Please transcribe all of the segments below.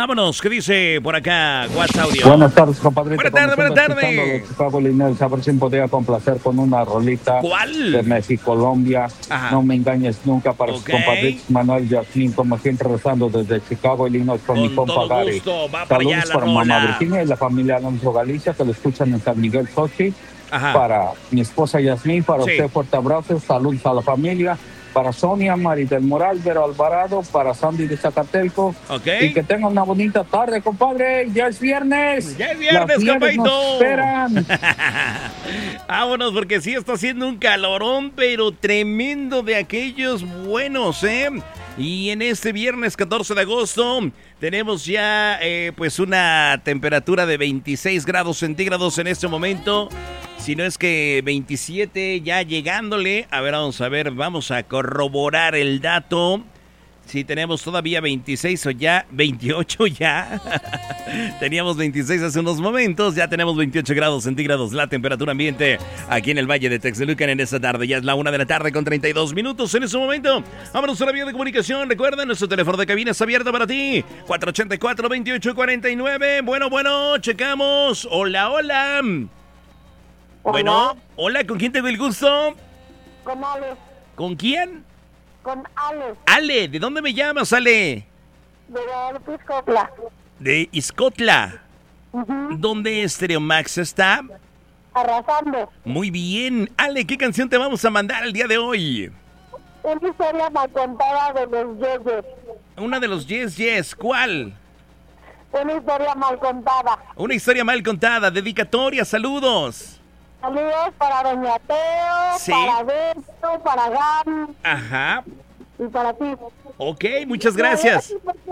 Vámonos, ¿qué dice por acá? WhatsApp audio. Buenas tardes, compadrito. Buenas tardes. Chicago Liners, a ver si me podría complacer con una rolita. ¿Cuál? De México, Colombia. Ajá. No me engañes nunca para sus compadritos. Manuel Yasmín, como siempre, rezando desde Chicago, Illinois, con mi compa Gary. Saludos para mamá Virginia y la familia Alonso Galicia, que lo escuchan en San Miguel Xochitl. Para mi esposa Yasmín, para usted, fuerte abrazo. Saludos a la familia. Para Sonia, Mari del Moral, Vero Alvarado, para Sandy de Zacatelco. Y que tengan una bonita tarde, compadre. Ya es viernes. Ya es viernes, compadrito. Nos esperan. Vámonos, porque sí está haciendo un calorón, pero tremendo, de aquellos buenos, ¿eh? Y en este viernes 14 de agosto tenemos ya pues una temperatura de 26 grados centígrados en este momento. Si no es que 27 ya llegándole. A ver, vamos a corroborar el dato. Si tenemos todavía 26 o ya 28 ya. Teníamos 26 hace unos momentos. Ya tenemos 28 grados centígrados la temperatura ambiente aquí en el Valle de Texmelucan en esta tarde. Ya es la 1 de la tarde con 32 minutos en este momento. Vámonos a la vía de comunicación. Recuerda, nuestro teléfono de cabina está abierto para ti. 484-2849. Bueno, checamos. Hola. Bueno, hola, ¿con quién tengo el gusto? Con Ale. ¿Con quién? Con Ale. Ale, ¿de dónde me llamas, Ale? De Izcotla. De Izcotla. ¿Dónde Stereo Max está? Arrasando. Muy bien. Ale, ¿qué canción te vamos a mandar el día de hoy? Una historia mal contada de los Yes. Una de los Yes. ¿Cuál? Una historia mal contada. Una historia mal contada. Dedicatoria, saludos. Saludos para Doña Teo, para Beto, para Gaby. Ajá. Y para ti. Ok, muchas gracias.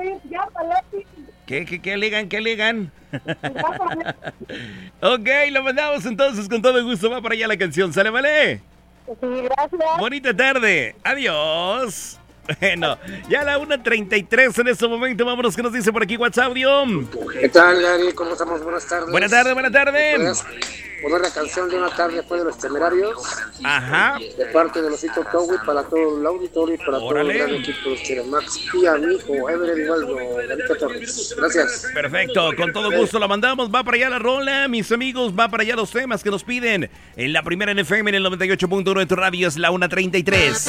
¿Qué alegan? Ok, lo mandamos entonces con todo gusto. Va para allá la canción, ¿sale, vale? Sí, gracias. Bonita tarde. Adiós. Bueno, ya a la 1:33 en este momento. Vámonos, ¿qué nos dice por aquí WhatsApp audio? ¿Qué tal, Gary? ¿Cómo estamos? Buenas tardes. Buenas tardes. ¿Puedes poner la canción de Una tarde después de los Temerarios? Ajá. De parte de Losito Towi para todo el auditorio y para todo el gran equipo de Stereo Max y a mi hijo Everett Igualdo, Garita Torres. Gracias. Perfecto, con todo gusto la mandamos. Va para allá la rola, mis amigos. Va para allá los temas que nos piden. En la primera en FM, en el 98.1 de tu radio, es la 1:33.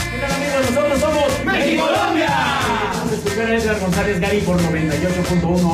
Nosotros somos México-Colombia. Vamos a escuchar a Edgar González Gary por 98.1.